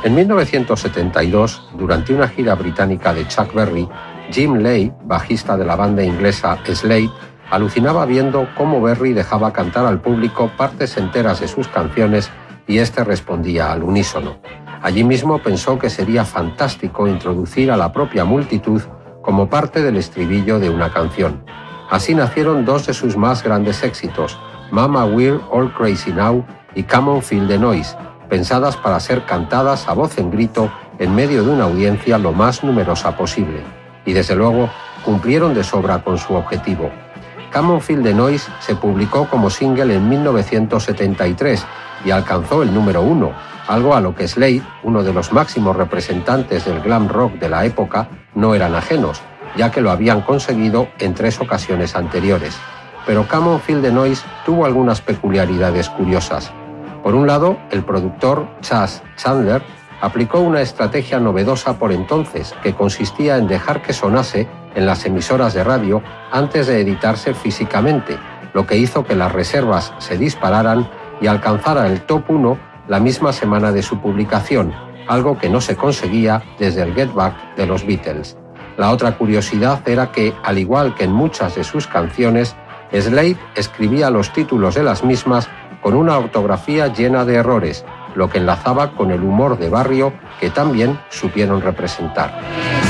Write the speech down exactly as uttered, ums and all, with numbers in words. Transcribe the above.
En mil novecientos setenta y dos, durante una gira británica de Chuck Berry, Jim Leigh, bajista de la banda inglesa Slade, alucinaba viendo cómo Berry dejaba cantar al público partes enteras de sus canciones y éste respondía al unísono. Allí mismo pensó que sería fantástico introducir a la propia multitud como parte del estribillo de una canción. Así nacieron dos de sus más grandes éxitos, Mama We're All Crazy Now y Come On Feel the Noise, pensadas para ser cantadas a voz en grito en medio de una audiencia lo más numerosa posible. Y desde luego cumplieron de sobra con su objetivo. Come On Feel the Noise se publicó como single en mil novecientos setenta y tres y alcanzó el número uno, algo a lo que Slade, uno de los máximos representantes del glam rock de la época, no eran ajenos, ya que lo habían conseguido en tres ocasiones anteriores. Pero Come On Feel the Noise tuvo algunas peculiaridades curiosas. Por un lado, el productor Chas Chandler aplicó una estrategia novedosa por entonces, que consistía en dejar que sonase en las emisoras de radio antes de editarse físicamente, lo que hizo que las reservas se dispararan y alcanzara el top uno la misma semana de su publicación, algo que no se conseguía desde el Get Back de los Beatles. La otra curiosidad era que, al igual que en muchas de sus canciones, Slade escribía los títulos de las mismas con una ortografía llena de errores, lo que enlazaba con el humor de barrio que también supieron representar.